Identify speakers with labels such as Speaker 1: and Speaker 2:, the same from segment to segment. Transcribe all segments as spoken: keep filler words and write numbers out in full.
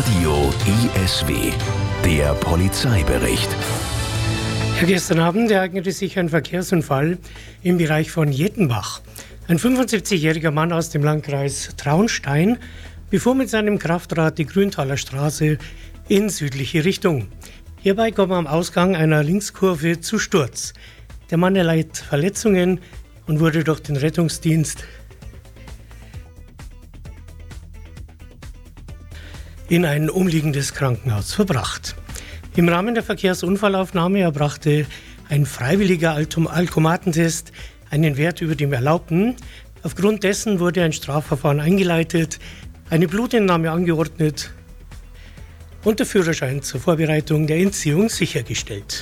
Speaker 1: Radio I S W, der Polizeibericht.
Speaker 2: Ja, gestern Abend ereignete sich ein Verkehrsunfall im Bereich von Jettenbach. Ein fünfundsiebzigjähriger Mann aus dem Landkreis Traunstein befuhr mit seinem Kraftrad die Grüntaler Straße in südliche Richtung. Hierbei kam er am Ausgang einer Linkskurve zu Sturz. Der Mann erlitt Verletzungen und wurde durch den Rettungsdienst in ein umliegendes Krankenhaus verbracht. Im Rahmen der Verkehrsunfallaufnahme erbrachte ein freiwilliger Alkomatentest einen Wert über dem Erlaubten. Aufgrund dessen wurde ein Strafverfahren eingeleitet, eine Blutentnahme angeordnet und der Führerschein zur Vorbereitung der Entziehung sichergestellt.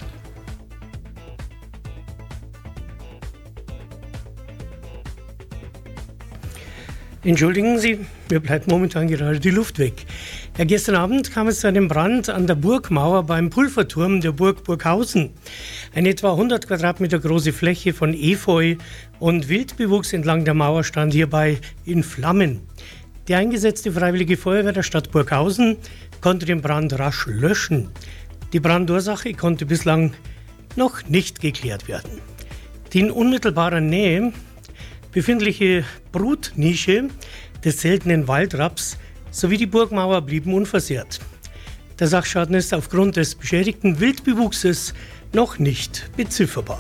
Speaker 2: Entschuldigen Sie, mir bleibt momentan gerade die Luft weg. Ja, gestern Abend kam es zu einem Brand an der Burgmauer beim Pulverturm der Burg Burghausen. Eine etwa hundert Quadratmeter große Fläche von Efeu und Wildbewuchs entlang der Mauer stand hierbei in Flammen. Die eingesetzte Freiwillige Feuerwehr der Stadt Burghausen konnte den Brand rasch löschen. Die Brandursache konnte bislang noch nicht geklärt werden. Die in unmittelbarer Nähe befindliche Brutnische des seltenen Waldraps sowie die Burgmauer blieben unversehrt. Der Sachschaden ist aufgrund des beschädigten Wildbewuchses noch nicht bezifferbar.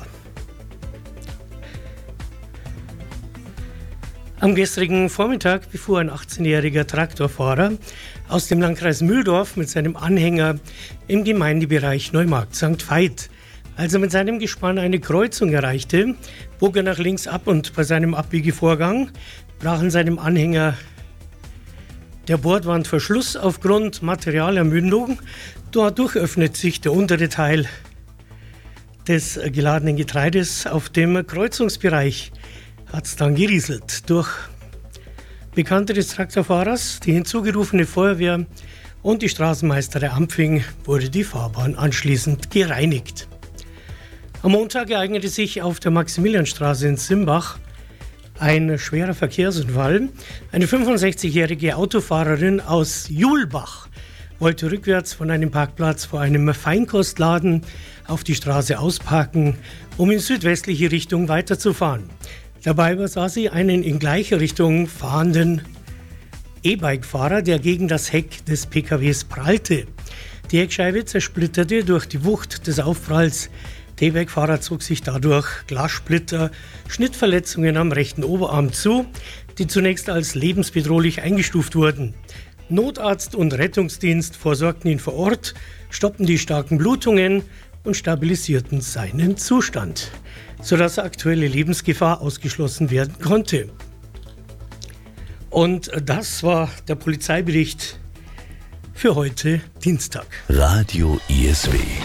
Speaker 2: Am gestrigen Vormittag befuhr ein achtzehnjähriger Traktorfahrer aus dem Landkreis Mühldorf mit seinem Anhänger im Gemeindebereich Neumarkt Sankt Veit. Als er mit seinem Gespann eine Kreuzung erreichte, bog er nach links ab und bei seinem Abbiegevorgang brach in seinem Anhänger der Bordwandverschluss aufgrund Materialermüdung. Dadurch öffnet sich der untere Teil des geladenen Getreides. Auf dem Kreuzungsbereich hat es dann gerieselt. Durch Bekannte des Traktorfahrers, die hinzugerufene Feuerwehr und die Straßenmeister Ampfing wurde die Fahrbahn anschließend gereinigt. Am Montag ereignete sich auf der Maximilianstraße in Simbach ein schwerer Verkehrsunfall. Eine fünfundsechzigjährige Autofahrerin aus Julbach wollte rückwärts von einem Parkplatz vor einem Feinkostladen auf die Straße ausparken, um in südwestliche Richtung weiterzufahren. Dabei übersah sie einen in gleicher Richtung fahrenden E-Bike-Fahrer, der gegen das Heck des P K Ws prallte. Die Heckscheibe zersplitterte durch die Wucht des Aufpralls. Der E-Bike-Fahrer zog sich dadurch Glassplitter, Schnittverletzungen am rechten Oberarm zu, die zunächst als lebensbedrohlich eingestuft wurden. Notarzt und Rettungsdienst versorgten ihn vor Ort, stoppten die starken Blutungen und stabilisierten seinen Zustand, sodass aktuelle Lebensgefahr ausgeschlossen werden konnte. Und das war der Polizeibericht für heute Dienstag.
Speaker 1: Radio I S W.